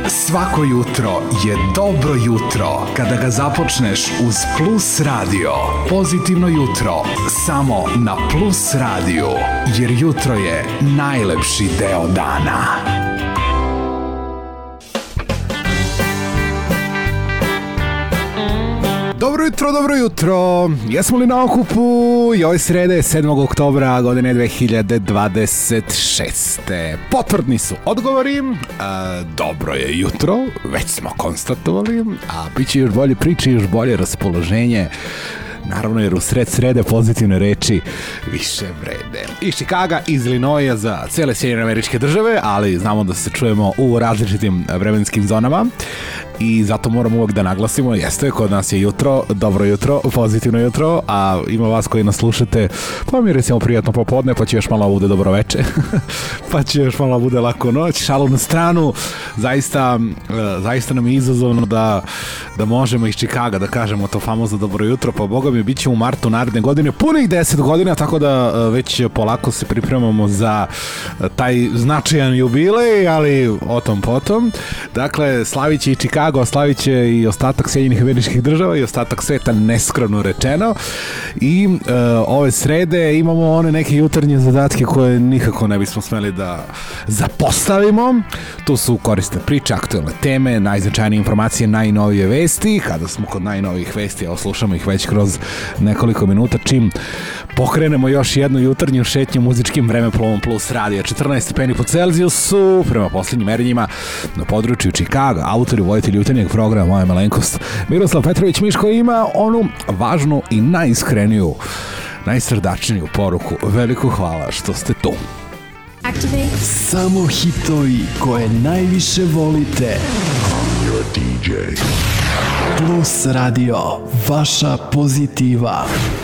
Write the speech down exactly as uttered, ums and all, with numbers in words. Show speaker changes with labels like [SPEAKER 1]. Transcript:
[SPEAKER 1] Svako jutro je dobro jutro kada ga započneš uz Plus Radio. Pozitivno jutro samo na Plus Radio, jer jutro je najlepši deo dana. Dobro jutro, dobro jutro. Jesmo li na okupu? I ove srede, sedmog oktobra godine dve hiljade dvadeset šeste. Potvrdni su odgovori. A, dobro je jutro, već smo konstatovali. A bit će još bolje priče, još bolje raspoloženje. Naravno, jer u sred srede pozitivne reči više vrede. Iz Chicaga, iz Illinoisa za cele Sjedinjene Američke Države, ali znamo da se čujemo u različitim vremenskim zonama i zato moramo uvek da naglasimo, jeste, kod nas je jutro, dobro jutro, pozitivno jutro, a ima vas koji nas slušate, pa mi recimo prijatno popodne, pa će još malo bude dobro veče, pa će još malo bude lako noć, šalu na stranu, zaista, zaista nam je izazovno da, da možemo iz Chicaga da kažemo to famozno dobro jutro, pa boga mi bit će u martu naredne godine punih deset godina, tako da već polako se pripremamo za taj značajan jubilej, ali o tom potom. Dakle, slavit će i Chicago, slavit će i ostatak Sjedinjenih Američkih Država i ostatak sveta, neskromno rečeno. I uh, ove srede imamo one neke jutarnje zadatke koje nikako ne bismo smeli da zapostavimo. Tu su korisne priče, aktuelne teme, najznačajnije informacije, najnovije vesti. Kada smo kod najnovijih vesti, a slušamo ih već kroz nekoliko minuta, čim pokrenemo još jednu jutarnju šetnju muzičkim vremeplovom Plus Radio. četrnaest stepeni po Celzijusu, prema posljednjim merenjima na području Chicaga. Autor i voditelj jutarnjeg programa, moja malenkost Miroslav Petrović Miško, ima onu važnu i najiskreniju, najsrdačniju poruku. Veliko hvala što ste tu.
[SPEAKER 2] Activate.
[SPEAKER 3] Samo hitovi koje najviše volite.
[SPEAKER 4] I'm your D J.
[SPEAKER 3] Plus Radio, vaša pozitiva.